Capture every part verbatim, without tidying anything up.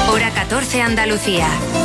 Hora catorce, Andalucía.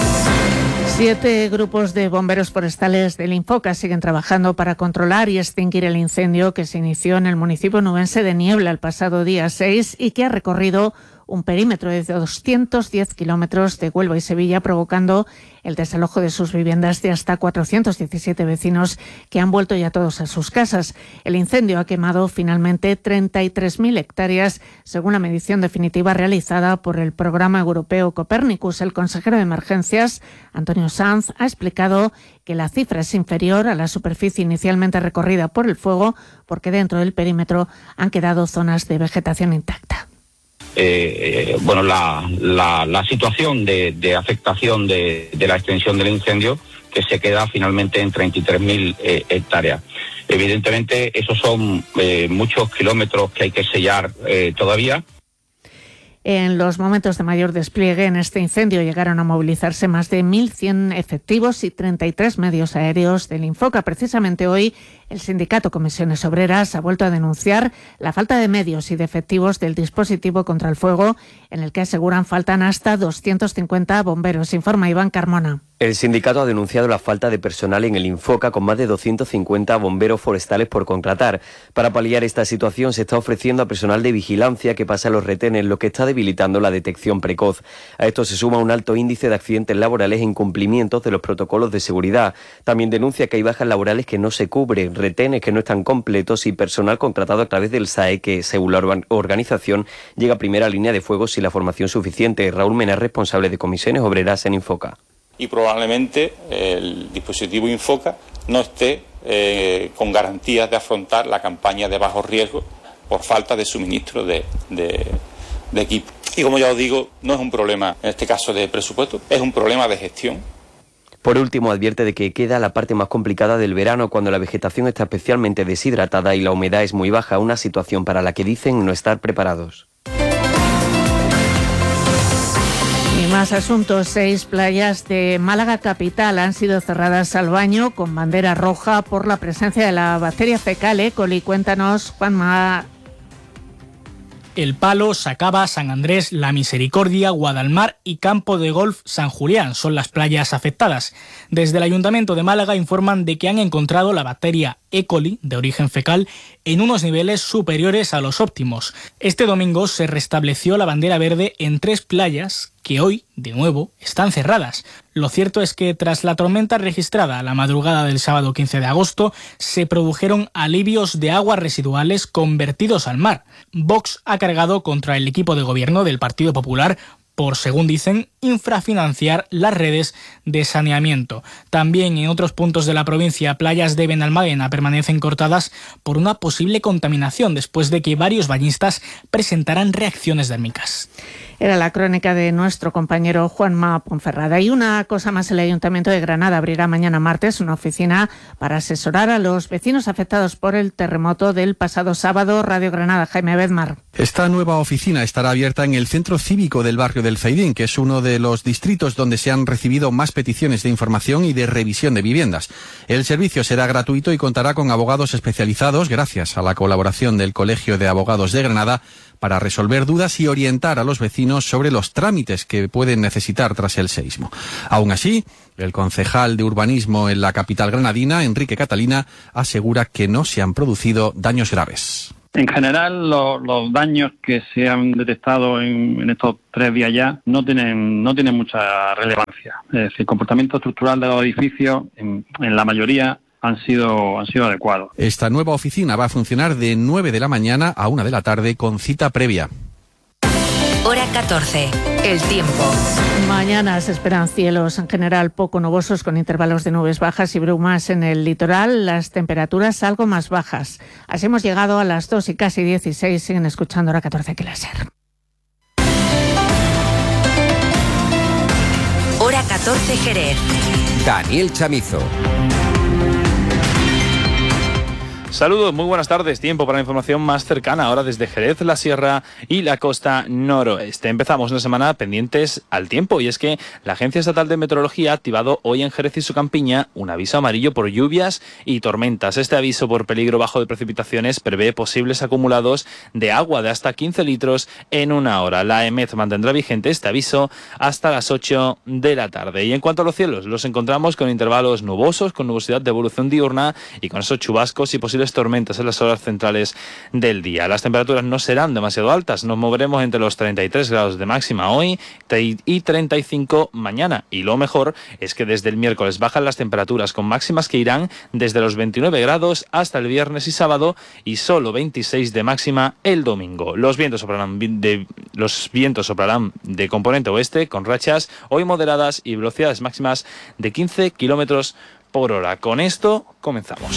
Siete grupos de bomberos forestales del Infoca siguen trabajando para controlar y extinguir el incendio que se inició en el municipio nubense de Niebla el pasado día seis y que ha recorrido un perímetro de doscientos diez kilómetros de Huelva y Sevilla, provocando el desalojo de sus viviendas de hasta cuatrocientos diecisiete vecinos que han vuelto ya todos a sus casas. El incendio ha quemado finalmente treinta y tres mil hectáreas, según la medición definitiva realizada por el programa europeo Copernicus. El consejero de Emergencias, Antonio Sanz, ha explicado que la cifra es inferior a la superficie inicialmente recorrida por el fuego, porque dentro del perímetro han quedado zonas de vegetación intacta. Eh, bueno, la, la, la situación de, de afectación de, de la extensión del incendio, que se queda finalmente en treinta y tres mil eh, hectáreas. Evidentemente, esos son eh, muchos kilómetros que hay que sellar eh, todavía. En los momentos de mayor despliegue en este incendio llegaron a movilizarse más de mil cien efectivos y treinta y tres medios aéreos del Infoca. Precisamente hoy, el sindicato Comisiones Obreras ha vuelto a denunciar la falta de medios y de efectivos del dispositivo contra el fuego, en el que aseguran faltan hasta doscientos cincuenta bomberos, informa Iván Carmona. El sindicato ha denunciado la falta de personal en el Infoca, con más de doscientos cincuenta bomberos forestales por contratar. Para paliar esta situación se está ofreciendo a personal de vigilancia que pasa los retenes, lo que está debilitando la detección precoz. A esto se suma un alto índice de accidentes laborales e incumplimientos de los protocolos de seguridad. También denuncia que hay bajas laborales que no se cubren, retenes que no están completos y personal contratado a través del S A E que, según la organización, llega a primera línea de fuego sin la formación suficiente. Raúl Mena, responsable de Comisiones Obreras en Infoca. Y probablemente el dispositivo Infoca no esté eh, con garantías de afrontar la campaña de bajo riesgo por falta de suministro de, de, de equipo. Y como ya os digo, no es un problema, en este caso, de presupuesto, es un problema de gestión. Por último, advierte de que queda la parte más complicada del verano, cuando la vegetación está especialmente deshidratada y la humedad es muy baja, una situación para la que dicen no estar preparados. Y más asuntos. Seis playas de Málaga capital han sido cerradas al baño con bandera roja por la presencia de la bacteria fecal E. coli. Cuéntanos, Juanma. El Palo, Sacaba, San Andrés, La Misericordia, Guadalmar y Campo de Golf San Julián son las playas afectadas. Desde el Ayuntamiento de Málaga informan de que han encontrado la bacteria E. coli, de origen fecal, en unos niveles superiores a los óptimos. Este domingo se restableció la bandera verde en tres playas que hoy, de nuevo, están cerradas. Lo cierto es que tras la tormenta registrada la madrugada del sábado quince de agosto, se produjeron alivios de aguas residuales convertidos al mar. Vox ha cargado contra el equipo de gobierno del Partido Popular por, según dicen, infrafinanciar las redes de saneamiento. También en otros puntos de la provincia, playas de Benalmádena permanecen cortadas por una posible contaminación después de que varios bañistas presentaran reacciones dérmicas. Era la crónica de nuestro compañero Juanma Ponferrada. Y una cosa más, el Ayuntamiento de Granada abrirá mañana martes una oficina para asesorar a los vecinos afectados por el terremoto del pasado sábado. Radio Granada, Jaime Bedmar. Esta nueva oficina estará abierta en el Centro Cívico del barrio del Zaidín, que es uno de los distritos donde se han recibido más peticiones de información y de revisión de viviendas. El servicio será gratuito y contará con abogados especializados, gracias a la colaboración del Colegio de Abogados de Granada, para resolver dudas y orientar a los vecinos sobre los trámites que pueden necesitar tras el seísmo. Aún así, el concejal de urbanismo en la capital granadina, Enrique Catalina, asegura que no se han producido daños graves. En general, lo, los daños que se han detectado en, en estos tres días ya no tienen no tienen mucha relevancia. Es decir, el comportamiento estructural de los edificios, en, en la mayoría, han sido han sido adecuados. Esta nueva oficina va a funcionar de nueve de la mañana a una de la tarde con cita previa. Hora catorce. El tiempo. Mañana se esperan cielos en general poco nubosos con intervalos de nubes bajas y brumas en el litoral. Las temperaturas algo más bajas. Así hemos llegado a las dos y casi dieciséis. Siguen escuchando Hora catorce que láser. Hora catorce Jerez. Daniel Chamizo. Saludos, muy buenas tardes. Tiempo para la información más cercana ahora desde Jerez, la Sierra y la costa noroeste. Empezamos una semana pendientes al tiempo y es que la Agencia Estatal de Meteorología ha activado hoy en Jerez y su campiña un aviso amarillo por lluvias y tormentas. Este aviso por peligro bajo de precipitaciones prevé posibles acumulados de agua de hasta quince litros en una hora. La EMET mantendrá vigente este aviso hasta las ocho de la tarde. Y en cuanto a los cielos, los encontramos con intervalos nubosos, con nubosidad de evolución diurna y con esos chubascos y posibles tormentas en las horas centrales del día. Las temperaturas no serán demasiado altas, nos moveremos entre los treinta y tres grados de máxima hoy y treinta y cinco mañana. Y lo mejor es que desde el miércoles bajan las temperaturas con máximas que irán desde los veintinueve grados hasta el viernes y sábado y solo veintiséis de máxima el domingo. Los vientos soplarán de, los vientos soplarán de componente oeste con rachas hoy moderadas y velocidades máximas de quince kilómetros por hora. Con esto comenzamos.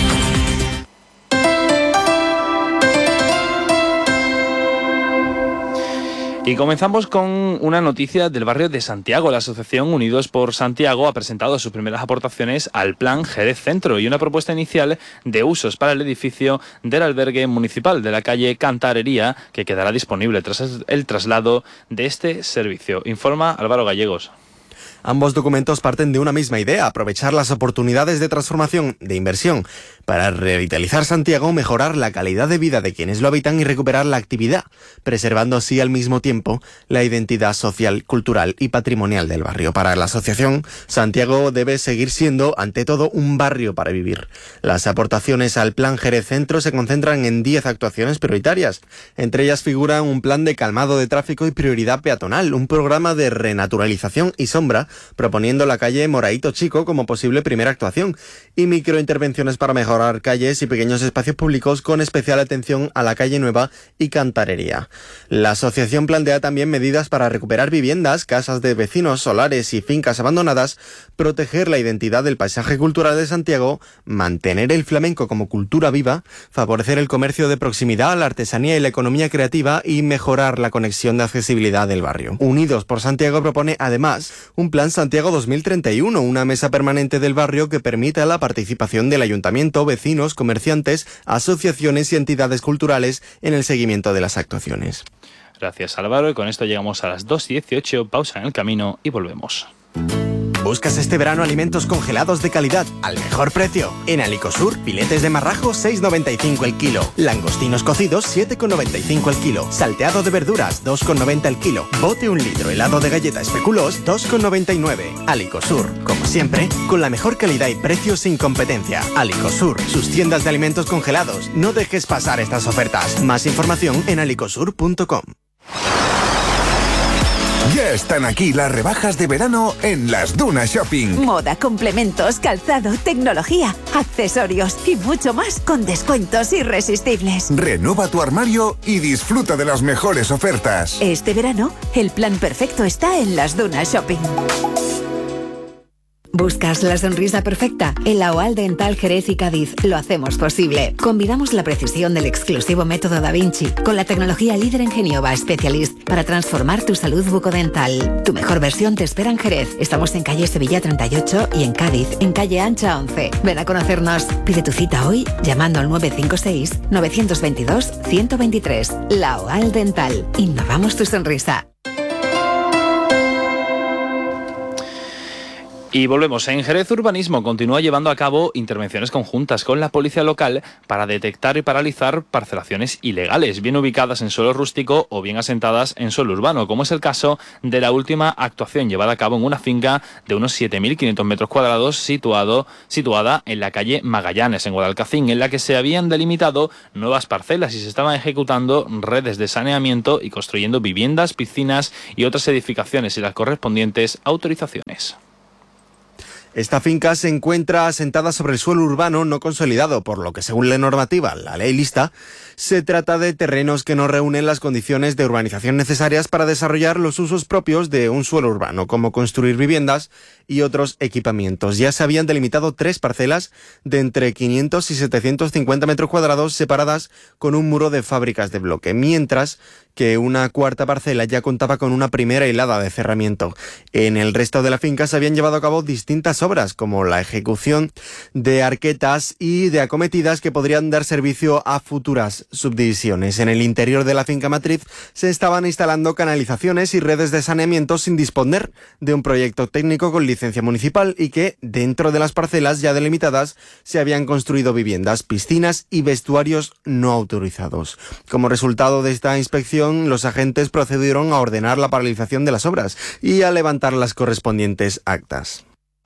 Y comenzamos con una noticia del barrio de Santiago. La asociación Unidos por Santiago ha presentado sus primeras aportaciones al Plan Jerez Centro y una propuesta inicial de usos para el edificio del albergue municipal de la calle Cantarería, que quedará disponible tras el traslado de este servicio. Informa Álvaro Gallegos. Ambos documentos parten de una misma idea: aprovechar las oportunidades de transformación, de inversión, para revitalizar Santiago, mejorar la calidad de vida de quienes lo habitan y recuperar la actividad, preservando así al mismo tiempo la identidad social, cultural y patrimonial del barrio. Para la asociación, Santiago debe seguir siendo, ante todo, un barrio para vivir. Las aportaciones al Plan Jerez Centro se concentran en diez actuaciones prioritarias. Entre ellas figuran un plan de calmado de tráfico y prioridad peatonal, un programa de renaturalización y sombra, proponiendo la calle Moraito Chico como posible primera actuación, y microintervenciones para mejorar calles y pequeños espacios públicos, con especial atención a la calle Nueva y Cantarería. La asociación plantea también medidas para recuperar viviendas, casas de vecinos, solares y fincas abandonadas, proteger la identidad del paisaje cultural de Santiago, mantener el flamenco como cultura viva, favorecer el comercio de proximidad, la artesanía y la economía creativa y mejorar la conexión de accesibilidad del barrio. Unidos por Santiago propone además un Plan Santiago dos mil treinta y uno, una mesa permanente del barrio que permita la participación del ayuntamiento, vecinos, comerciantes, asociaciones y entidades culturales en el seguimiento de las actuaciones. Gracias, Álvaro, y con esto llegamos a las dos y dieciocho, pausa en el camino y volvemos. ¿Buscas este verano alimentos congelados de calidad al mejor precio? En Alicosur, filetes de marrajo seis con noventa y cinco el kilo, langostinos cocidos siete con noventa y cinco el kilo, salteado de verduras dos con noventa el kilo, bote un litro helado de galleta especuloos dos con noventa y nueve. Alicosur, como siempre, con la mejor calidad y precio sin competencia. Alicosur, sus tiendas de alimentos congelados. No dejes pasar estas ofertas. Más información en alicosur punto com. Ya están aquí las rebajas de verano en Las Dunas Shopping. Moda, complementos, calzado, tecnología, accesorios y mucho más con descuentos irresistibles. Renueva tu armario y disfruta de las mejores ofertas. Este verano, el plan perfecto está en Las Dunas Shopping. ¿Buscas la sonrisa perfecta? En la OAL Dental Jerez y Cádiz lo hacemos posible. Combinamos la precisión del exclusivo método Da Vinci con la tecnología líder en Genioba Specialist para transformar tu salud bucodental. Tu mejor versión te espera en Jerez. Estamos en calle Sevilla treinta y ocho y en Cádiz, en calle Ancha once. Ven a conocernos. Pide tu cita hoy llamando al nueve cinco seis, nueve dos dos, uno cero dos tres. La OAL Dental. Innovamos tu sonrisa. Y volvemos. En Jerez Urbanismo continúa llevando a cabo intervenciones conjuntas con la policía local para detectar y paralizar parcelaciones ilegales, bien ubicadas en suelo rústico o bien asentadas en suelo urbano, como es el caso de la última actuación llevada a cabo en una finca de unos siete mil quinientos metros cuadrados situado, situada en la calle Magallanes, en Guadalcacín, en la que se habían delimitado nuevas parcelas y se estaban ejecutando redes de saneamiento y construyendo viviendas, piscinas y otras edificaciones y las correspondientes autorizaciones. Esta finca se encuentra asentada sobre el suelo urbano no consolidado, por lo que según la normativa, la ley lista, se trata de terrenos que no reúnen las condiciones de urbanización necesarias para desarrollar los usos propios de un suelo urbano, como construir viviendas y otros equipamientos. Ya se habían delimitado tres parcelas de entre quinientos y setecientos cincuenta metros cuadrados separadas con un muro de fábricas de bloque, mientras que una cuarta parcela ya contaba con una primera hilada de cerramiento. En el resto de la finca se habían llevado a cabo distintas las obras, como la ejecución de arquetas y de acometidas que podrían dar servicio a futuras subdivisiones. En el interior de la finca matriz se estaban instalando canalizaciones y redes de saneamiento sin disponer de un proyecto técnico con licencia municipal y que, dentro de las parcelas ya delimitadas, se habían construido viviendas, piscinas y vestuarios no autorizados. Como resultado de esta inspección, los agentes procedieron a ordenar la paralización de las obras y a levantar las correspondientes actas.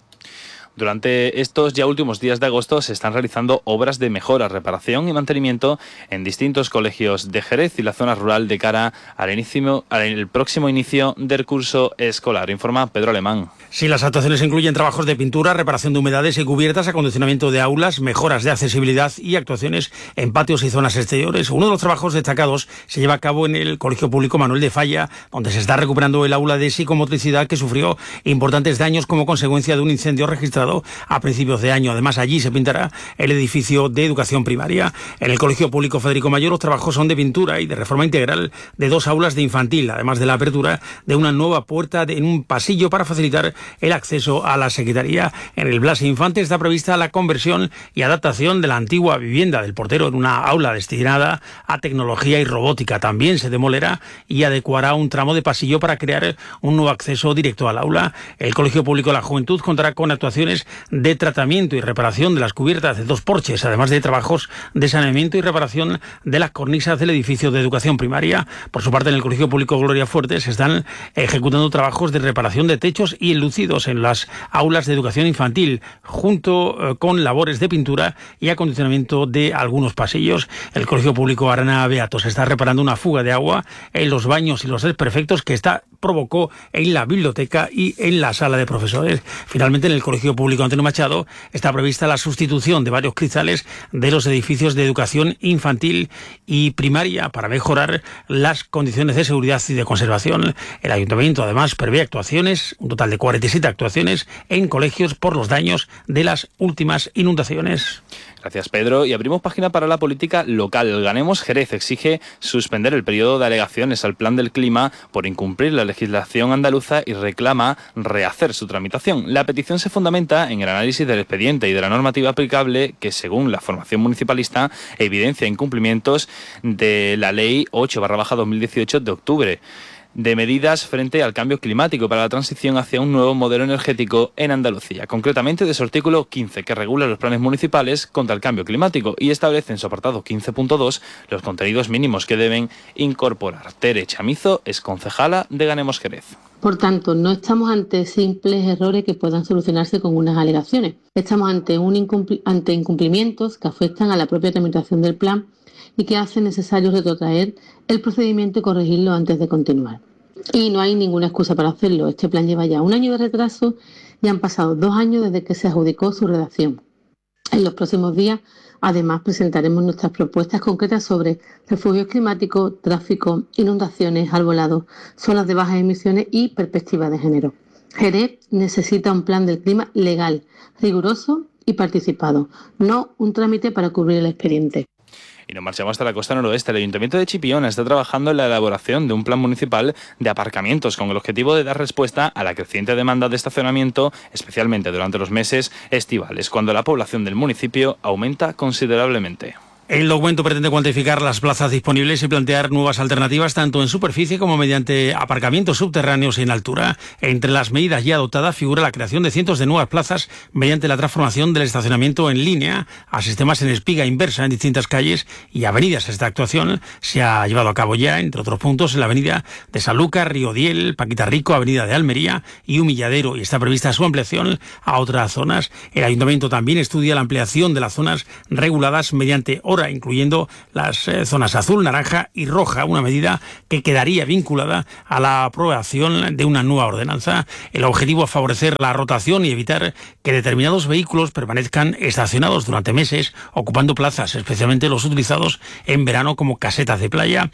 Durante estos ya últimos días de agosto se están realizando obras de mejora, reparación y mantenimiento en distintos colegios de Jerez y la zona rural de cara al, inicio, al próximo inicio del curso escolar, informa Pedro Alemán. Sí, las actuaciones incluyen trabajos de pintura, reparación de humedades y cubiertas, acondicionamiento de aulas, mejoras de accesibilidad y actuaciones en patios y zonas exteriores. Uno de los trabajos destacados se lleva a cabo en el Colegio Público Manuel de Falla, donde se está recuperando el aula de psicomotricidad que sufrió importantes daños como consecuencia de un incendio registrado a principios de año. Además, allí se pintará el edificio de educación primaria. En el Colegio Público Federico Mayor los trabajos son de pintura y de reforma integral de dos aulas de infantil, además de la apertura de una nueva puerta en un pasillo para facilitar el acceso a la secretaría. En el Blas Infante está prevista la conversión y adaptación de la antigua vivienda del portero en una aula destinada a tecnología y robótica. También se demolerá y adecuará un tramo de pasillo para crear un nuevo acceso directo al aula. El Colegio Público de la Juventud contará con actuaciones de tratamiento y reparación de las cubiertas de dos porches, además de trabajos de saneamiento y reparación de las cornisas del edificio de educación primaria. Por su parte, en el Colegio Público Gloria Fuerte se están ejecutando trabajos de reparación de techos y enlucidos en las aulas de educación infantil, junto eh, con labores de pintura y acondicionamiento de algunos pasillos. El Colegio Público Arana Beato se está reparando una fuga de agua en los baños y los desperfectos que esta provocó en la biblioteca y en la sala de profesores. Finalmente, en el Colegio Público Antonio Machado está prevista la sustitución de varios cristales de los edificios de educación infantil y primaria para mejorar las condiciones de seguridad y de conservación. El Ayuntamiento además prevé actuaciones, un total de cuarenta y siete actuaciones en colegios por los daños de las últimas inundaciones. Gracias, Pedro. Y abrimos página para la política local. Ganemos Jerez exige suspender el periodo de alegaciones al plan del clima por incumplir la legislación andaluza y reclama rehacer su tramitación. La petición se fundamenta en el análisis del expediente y de la normativa aplicable que, según la formación municipalista, evidencia incumplimientos de la Ley ocho barra dos mil dieciocho de octubre de medidas frente al cambio climático para la transición hacia un nuevo modelo energético en Andalucía, concretamente de su artículo quince, que regula los planes municipales contra el cambio climático y establece en su apartado quince punto dos los contenidos mínimos que deben incorporar. Tere Chamizo es concejala de Ganemos Jerez. Por tanto, no estamos ante simples errores que puedan solucionarse con unas alegaciones. Estamos ante, un incumpli- ante incumplimientos que afectan a la propia tramitación del plan y que hacen necesario retrotraer el procedimiento y corregirlo antes de continuar. Y no hay ninguna excusa para hacerlo. Este plan lleva ya un año de retraso y han pasado dos años desde que se adjudicó su redacción. En los próximos días, además, presentaremos nuestras propuestas concretas sobre refugios climáticos, tráfico, inundaciones, arbolados, zonas de bajas emisiones y perspectiva de género. Jerez necesita un plan del clima legal, riguroso y participado, no un trámite para cubrir el expediente. Y nos marchamos hasta la costa noroeste. El Ayuntamiento de Chipiona está trabajando en la elaboración de un plan municipal de aparcamientos con el objetivo de dar respuesta a la creciente demanda de estacionamiento, especialmente durante los meses estivales, cuando la población del municipio aumenta considerablemente. El documento pretende cuantificar las plazas disponibles y plantear nuevas alternativas tanto en superficie como mediante aparcamientos subterráneos y en altura. Entre las medidas ya adoptadas figura la creación de cientos de nuevas plazas mediante la transformación del estacionamiento en línea a sistemas en espiga inversa en distintas calles y avenidas. Esta actuación se ha llevado a cabo ya, entre otros puntos, en la avenida de Sanlúcar, Río Diel, Paquita Rico, avenida de Almería y Humilladero, y está prevista su ampliación a otras zonas. El Ayuntamiento también estudia la ampliación de las zonas reguladas mediante incluyendo las eh, zonas azul, naranja y roja, una medida que quedaría vinculada a la aprobación de una nueva ordenanza. El objetivo es favorecer la rotación y evitar que determinados vehículos permanezcan estacionados durante meses, ocupando plazas, especialmente los utilizados en verano como casetas de playa.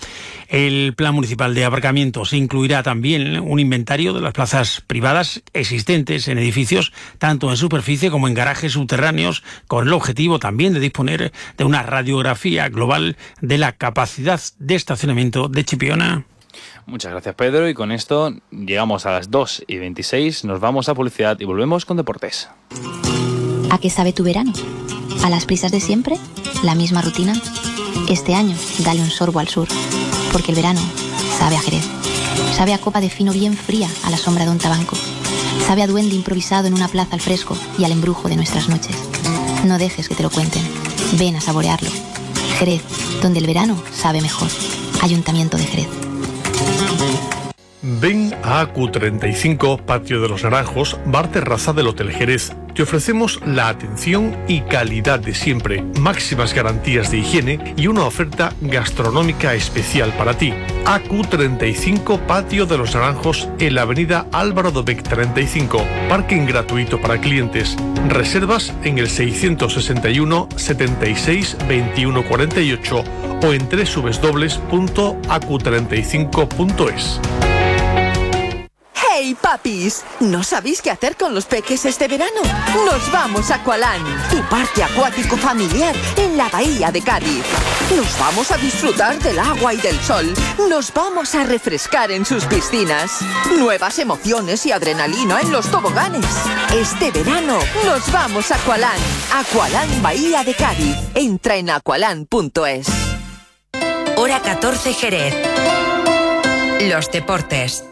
El plan municipal de aparcamientos incluirá también un inventario de las plazas privadas existentes en edificios, tanto en superficie como en garajes subterráneos, con el objetivo también de disponer de una radiografía global de la capacidad de estacionamiento de Chipiona. Muchas gracias, Pedro, y con esto llegamos a las dos y veintiséis, nos vamos a publicidad y volvemos con deportes. ¿A qué sabe tu verano? ¿A las prisas de siempre? ¿La misma rutina? Este año, dale un sorbo al sur, porque el verano sabe a Jerez. Sabe a copa de fino bien fría a la sombra de un tabanco. Sabe a duende improvisado en una plaza al fresco y al embrujo de nuestras noches. No dejes que te lo cuenten. Ven a saborearlo. Jerez, donde el verano sabe mejor. Ayuntamiento de Jerez. Ven a A Q treinta y cinco, Patio de los Naranjos, bar terraza del Hotel Jerez. Te ofrecemos la atención y calidad de siempre, máximas garantías de higiene y una oferta gastronómica especial para ti. A Q treinta y cinco, Patio de los Naranjos, en la avenida Álvaro Dobech treinta y cinco. Parking gratuito para clientes. Reservas en el seiscientos sesenta y uno, setenta y seis, veintiuno cuarenta y ocho o en doble u doble u doble u punto a q treinta y cinco punto es. ¡Hey, papis! ¿No sabéis qué hacer con los peques este verano? ¡Nos vamos a Aqualand, tu parque acuático familiar en la bahía de Cádiz! Nos vamos a disfrutar del agua y del sol. Nos vamos a refrescar en sus piscinas. Nuevas emociones y adrenalina en los toboganes. Este verano nos vamos a Aqualand. Aqualand Bahía de Cádiz. Entra en aqualand punto es. Hora catorce, Jerez. Los deportes.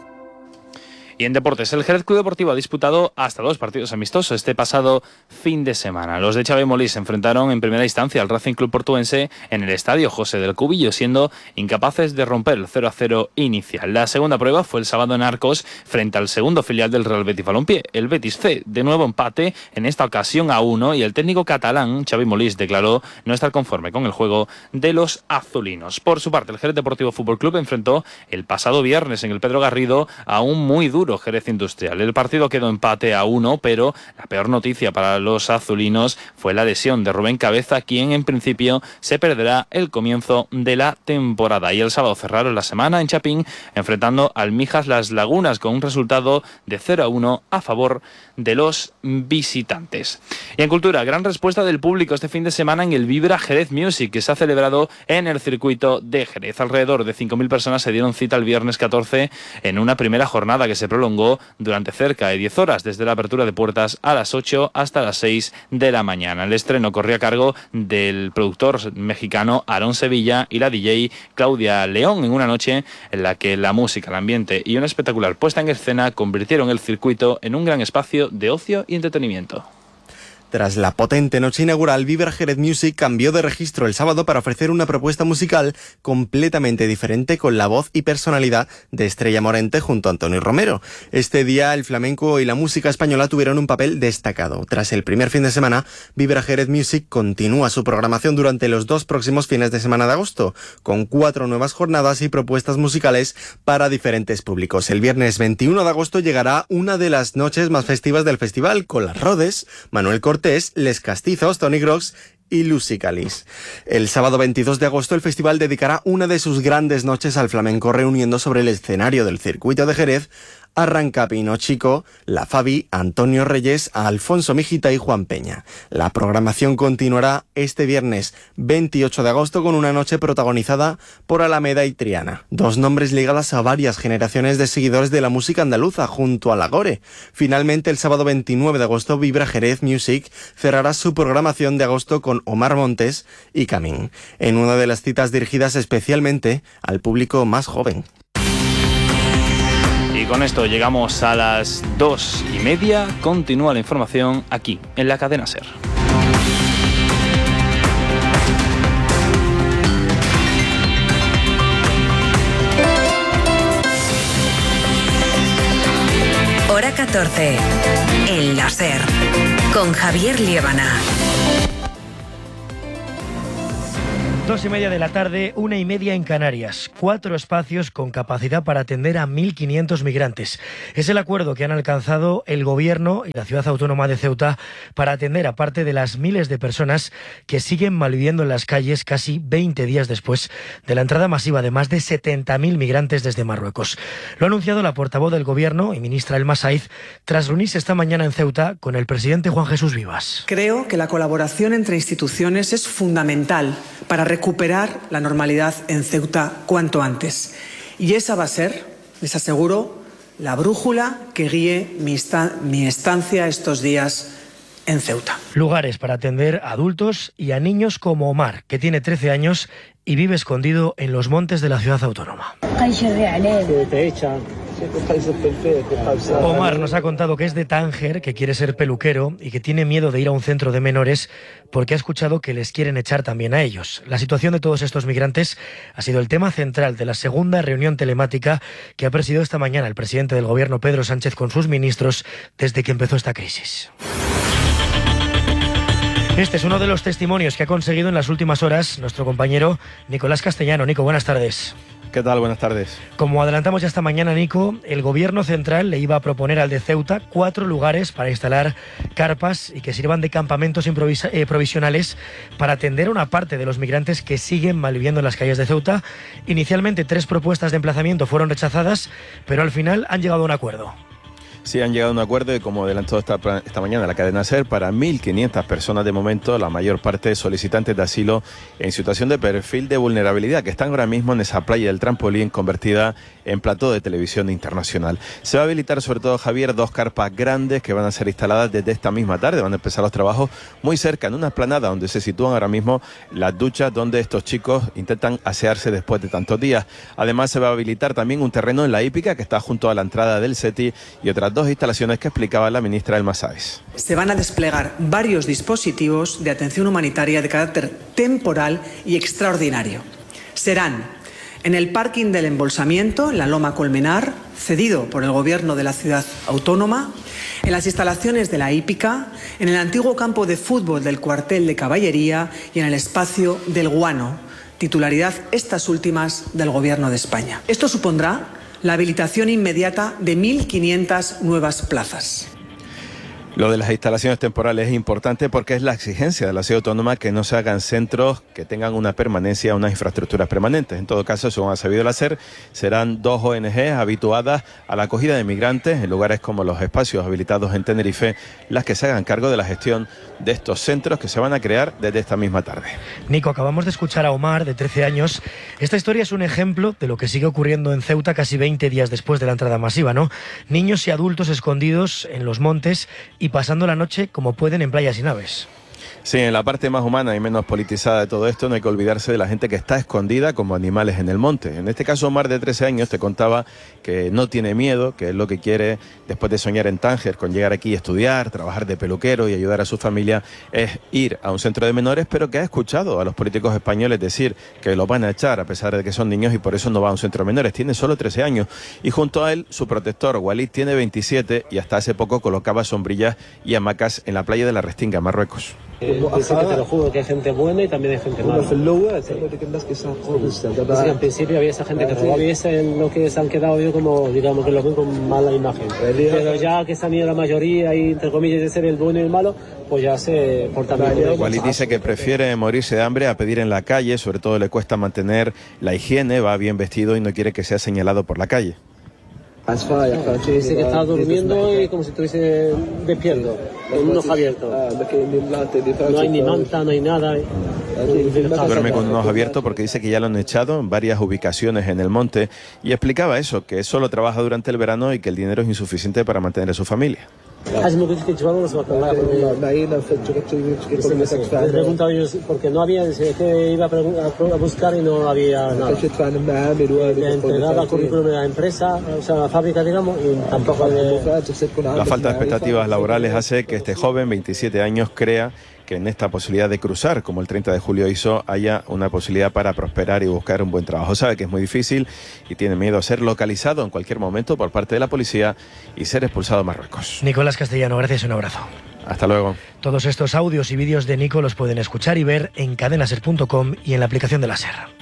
Y en deportes, el Jerez Club Deportivo ha disputado hasta dos partidos amistosos este pasado fin de semana. Los de Xavi Molís se enfrentaron en primera instancia al Racing Club Portuense en el estadio José del Cubillo, siendo incapaces de romper el cero a cero inicial. La segunda prueba fue el sábado en Arcos frente al segundo filial del Real Betis Balompié, el Betis C. De nuevo empate, en esta ocasión a uno, y el técnico catalán Xavi Molís declaró no estar conforme con el juego de los azulinos. Por su parte, el Jerez Deportivo Fútbol Club enfrentó el pasado viernes en el Pedro Garrido a un muy duro Jerez Industrial. El partido quedó empate a uno, pero la peor noticia para los azulinos fue la lesión de Rubén Cabeza, quien en principio se perderá el comienzo de la temporada. Y el sábado cerraron la semana en Chapín enfrentando al Mijas Las Lagunas con un resultado de cero a uno a favor de los visitantes. Y en cultura, gran respuesta del público este fin de semana en el Vibra Jerez Music, que se ha celebrado en el circuito de Jerez. Alrededor de cinco mil personas se dieron cita el viernes catorce en una primera jornada que se prolongó durante cerca de diez horas, desde la apertura de puertas a las ocho hasta las seis de la mañana. El estreno corría a cargo del productor mexicano Aarón Sevilla y la D J Claudia León, en una noche en la que la música, el ambiente y una espectacular puesta en escena convirtieron el circuito en un gran espacio de ocio y entretenimiento. Tras la potente noche inaugural, Vibra Jerez Music cambió de registro el sábado para ofrecer una propuesta musical completamente diferente con la voz y personalidad de Estrella Morente junto a Antonio Romero. Este día el flamenco y la música española tuvieron un papel destacado. Tras el primer fin de semana, Vibra Jerez Music continúa su programación durante los dos próximos fines de semana de agosto, con cuatro nuevas jornadas y propuestas musicales para diferentes públicos. El viernes veintiuno de agosto llegará una de las noches más festivas del festival, con Las Rodes, Manuel Cortés, Les Castizos, Tony Grox y Lucy Calis. El sábado veintidós de agosto el festival dedicará una de sus grandes noches al flamenco, reuniendo sobre el escenario del circuito de Jerez a Arranca Pino Chico, La Fabi, Antonio Reyes, a Alfonso Mijita y Juan Peña. La programación continuará este viernes veintiocho de agosto con una noche protagonizada por Alameda y Triana, dos nombres ligadas a varias generaciones de seguidores de la música andaluza junto a Lagore. Finalmente, el sábado veintinueve de agosto, Vibra Jerez Music cerrará su programación de agosto con Omar Montes y Camín, en una de las citas dirigidas especialmente al público más joven. Y con esto llegamos a las dos y media. Continúa la información aquí, en la cadena SER. Hora catorce, en la SER, con Javier Liébana. Dos y media de la tarde, una y media en Canarias. Cuatro espacios con capacidad para atender a mil quinientos migrantes. Es el acuerdo que han alcanzado el Gobierno y la Ciudad Autónoma de Ceuta para atender a parte de las miles de personas que siguen malviviendo en las calles casi veinte días después de la entrada masiva de más de setenta mil migrantes desde Marruecos. Lo ha anunciado la portavoz del Gobierno y ministra Elma Saiz tras reunirse esta mañana en Ceuta con el presidente Juan Jesús Vivas. Creo que la colaboración entre instituciones es fundamental para recuperar la normalidad en Ceuta cuanto antes. Y esa va a ser Les aseguro la brújula que guíe mi, mi estancia estos días en Ceuta. Lugares para atender a adultos y a niños como Omar, que tiene trece años y vive escondido en los montes de la ciudad autónoma. Omar nos ha contado que es de Tánger, que quiere ser peluquero y que tiene miedo de ir a un centro de menores porque ha escuchado que les quieren echar también a ellos. La situación de todos estos migrantes ha sido el tema central de la segunda reunión telemática que ha presidido esta mañana el presidente del Gobierno, Pedro Sánchez, con sus ministros desde que empezó esta crisis. Este es uno de los testimonios que ha conseguido en las últimas horas nuestro compañero Nicolás Castellano. Nico, buenas tardes. ¿Qué tal? Buenas tardes. Como adelantamos ya esta mañana, Nico, el Gobierno central le iba a proponer al de Ceuta cuatro lugares para instalar carpas y que sirvan de campamentos improvisa- eh, provisionales para atender a una parte de los migrantes que siguen malviviendo en las calles de Ceuta. Inicialmente tres propuestas de emplazamiento fueron rechazadas, pero al final han llegado a un acuerdo. Sí, han llegado a un acuerdo y, como adelantó esta, esta mañana la cadena SER, para mil quinientas personas de momento, la mayor parte solicitantes de asilo en situación de perfil de vulnerabilidad, que están ahora mismo en esa playa del Trampolín convertida en plató de televisión internacional. Se va a habilitar, sobre todo, Javier, dos carpas grandes que van a ser instaladas desde esta misma tarde. Van a empezar los trabajos muy cerca, en una explanada donde se sitúan ahora mismo las duchas donde estos chicos intentan asearse después de tantos días. Además, se va a habilitar también un terreno en la hípica que está junto a la entrada del SETI y otras dos instalaciones que explicaba la ministra Elma Sáez. Se van a desplegar varios dispositivos de atención humanitaria de carácter temporal y extraordinario. Serán en el parking del embolsamiento, en la Loma Colmenar, cedido por el Gobierno de la ciudad autónoma, en las instalaciones de la hípica, en el antiguo campo de fútbol del cuartel de caballería y en el espacio del Guano, titularidad estas últimas del Gobierno de España. Esto supondrá la habilitación inmediata de mil quinientas nuevas plazas. Lo de las instalaciones temporales es importante porque es la exigencia de la ciudad autónoma que no se hagan centros que tengan una permanencia, unas infraestructuras permanentes. En todo caso, según ha sabido el hacer, serán dos O N Ges habituadas a la acogida de migrantes en lugares como los espacios habilitados en Tenerife, las que se hagan cargo de la gestión de estos centros que se van a crear desde esta misma tarde. Nico, acabamos de escuchar a Omar, de trece años. Esta historia es un ejemplo de lo que sigue ocurriendo en Ceuta casi veinte días después de la entrada masiva, ¿no? Niños y adultos escondidos en los montes y pasando la noche como pueden en playas y naves. Sí, en la parte más humana y menos politizada de todo esto no hay que olvidarse de la gente que está escondida como animales en el monte. En este caso, Omar, de trece años, te contaba que no tiene miedo, que es lo que quiere después de soñar en Tánger, con llegar aquí a estudiar, trabajar de peluquero y ayudar a su familia, es ir a un centro de menores, pero que ha escuchado a los políticos españoles decir que lo van a echar a pesar de que son niños y por eso no va a un centro de menores. Tiene solo trece años y junto a él su protector, Walid, tiene veintisiete y hasta hace poco colocaba sombrillas y hamacas en la playa de la Restinga, en Marruecos. Eh, dice que te lo juro que hay gente buena y también hay gente mala. Sí. Dice que en principio había esa gente que robaba y ese en lo que se han quedado yo como, digamos, que lo ven con mala imagen. Pero ya que se han ido la mayoría y entre comillas de ser el bueno y el malo, pues ya se portan bien. Walid dice que prefiere morirse de hambre a pedir en la calle, sobre todo le cuesta mantener la higiene, va bien vestido y no quiere que sea señalado por la calle. Dice que estaba durmiendo y como si estuviese despierto, con un ojo abierto. No hay ni manta, no hay nada. Duerme con un ojo abierto porque dice que ya lo han echado en varias ubicaciones en el monte y explicaba eso, que solo trabaja durante el verano y que el dinero es insuficiente para mantener a su familia. Le he preguntado a ellos porque no había, dice que iba a buscar y no había nada. Le entregaba currículum de la empresa, o sea, la fábrica, digamos, y tampoco había... La falta de expectativas laborales hace que este joven, veintisiete años, crea que en esta posibilidad de cruzar, como el treinta de julio hizo, haya una posibilidad para prosperar y buscar un buen trabajo. Sabe que es muy difícil y tiene miedo a ser localizado en cualquier momento por parte de la policía y ser expulsado a Marruecos. Nicolás Castellano, gracias y un abrazo. Hasta luego. Todos estos audios y vídeos de Nico los pueden escuchar y ver en cadenaser punto com y en la aplicación de la SER.